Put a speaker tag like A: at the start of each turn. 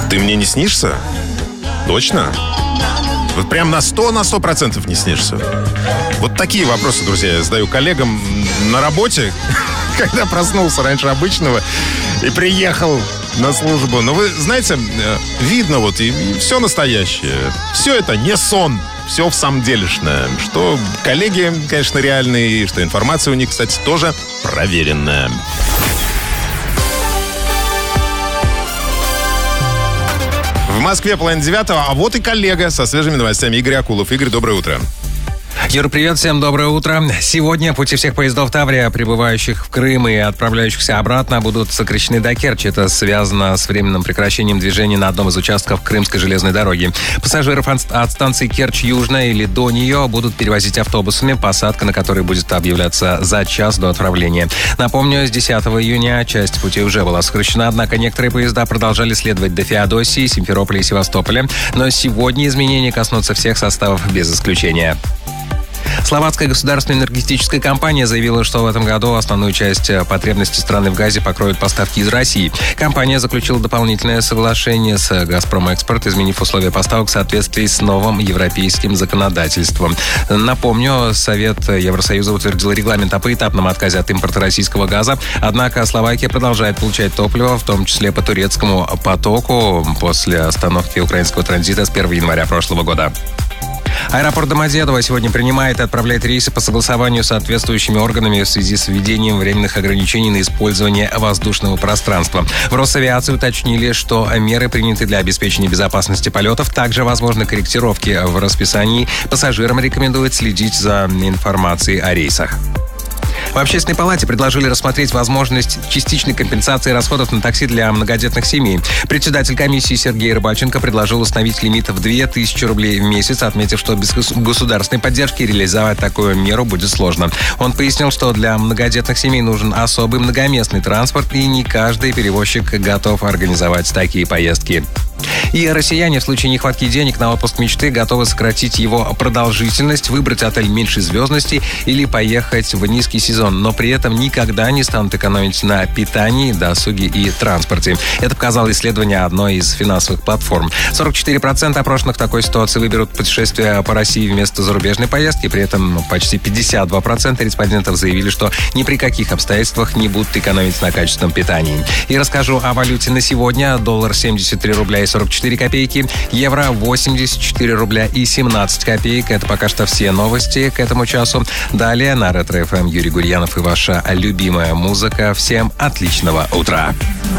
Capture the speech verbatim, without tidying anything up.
A: Ты мне не снишься? Точно? Вот прям на сто, на сто процентов не снишься. Вот такие вопросы, друзья, я задаю коллегам на работе, когда проснулся раньше обычного и приехал на службу. Но вы знаете, видно вот и, и все настоящее. Все это не сон. Все в самом делешное. Что коллеги, конечно, реальные, что информация у них, кстати, тоже проверенная. В Москве половина девятого, а вот и коллега со свежими новостями. Игорь Акулов. Игорь, доброе утро.
B: Юра, привет, всем доброе утро. Сегодня пути всех поездов Таврия, прибывающих в Крым и отправляющихся обратно, будут сокращены до Керчи. Это связано с временным прекращением движения на одном из участков Крымской железной дороги. Пассажиров от станции Керчь-Южная или до нее будут перевозить автобусами, посадка на которые будет объявляться за час до отправления. Напомню, с десятого июня часть пути уже была сокращена, однако некоторые поезда продолжали следовать до Феодосии, Симферополя и Севастополя. Но сегодня изменения коснутся всех составов без исключения. Словацкая государственная энергетическая компания заявила, что в этом году основную часть потребностей страны в газе покроют поставки из России. Компания заключила дополнительное соглашение с «Газпром Экспорт», изменив условия поставок в соответствии с новым европейским законодательством. Напомню, Совет Евросоюза утвердил регламент о поэтапном отказе от импорта российского газа. Однако Словакия продолжает получать топливо, в том числе по турецкому потоку, после остановки украинского транзита с первого января прошлого года. Аэропорт Домодедово сегодня принимает и отправляет рейсы по согласованию с соответствующими органами в связи с введением временных ограничений на использование воздушного пространства. В Росавиации уточнили, что меры приняты для обеспечения безопасности полетов. Также возможны корректировки в расписании. Пассажирам рекомендуют следить за информацией о рейсах. В Общественной палате предложили рассмотреть возможность частичной компенсации расходов на такси для многодетных семей. Председатель комиссии Сергей Рыбальченко предложил установить лимит в две тысячи рублей в месяц, отметив, что без государственной поддержки реализовать такую меру будет сложно. Он пояснил, что для многодетных семей нужен особый многоместный транспорт, и не каждый перевозчик готов организовать такие поездки. И россияне в случае нехватки денег на отпуск мечты готовы сократить его продолжительность, выбрать отель меньшей звездности или поехать в низкий сезон, но при этом никогда не станут экономить на питании, досуге и транспорте. Это показало исследование одной из финансовых платформ. сорок четыре процента опрошенных в такой ситуации выберут путешествие по России вместо зарубежной поездки, при этом почти пятьдесят два процента респондентов заявили, что ни при каких обстоятельствах не будут экономить на качественном питании. И расскажу о валюте на сегодня. Доллар семьдесят три рубля и сорок четыре копейки, евро восемьдесят четыре рубля и семнадцать копеек. Это пока что все новости к этому часу. Далее на Ретро-ФМ Юрий Гурьянов и ваша любимая музыка. Всем отличного утра.